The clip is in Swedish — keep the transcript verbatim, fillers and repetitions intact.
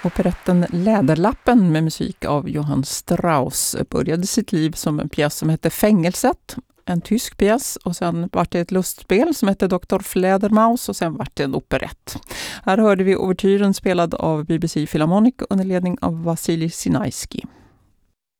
Operetten Läderlappen med musik av Johann Strauss började sitt liv som en pjäs som hette Fängelset, en tysk pjäs, och sen var det ett lustspel som hette doktor Fledermaus och sen var det en operett. Här hörde vi ouvertyren spelad av B B C Philharmonic under ledning av Vasilij Sinaiski.